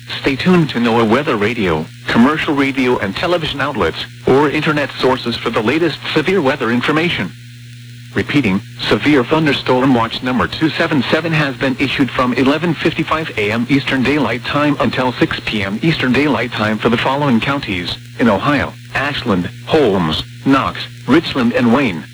Stay tuned to NOAA Weather Radio, commercial radio and television outlets, or internet sources for the latest severe weather information. Repeating, severe thunderstorm watch number 277 has been issued from 11:55 a.m. Eastern Daylight Time until 6 p.m. Eastern Daylight Time for the following counties in Ohio: Ashland, Holmes, Knox, Richland, and Wayne.